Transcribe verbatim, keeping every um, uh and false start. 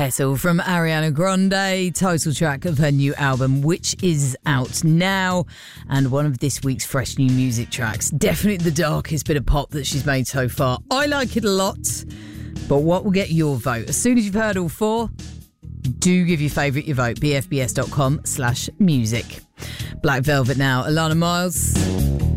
Petal from Ariana Grande, title track of her new album, which is out now, and one of this week's fresh new music tracks. Definitely the darkest bit of pop that she's made so far. I like it a lot, but what will get your vote? As soon as you've heard all four, do give your favourite your vote, b f b s dot com slash music. Black Velvet now, Alana Miles.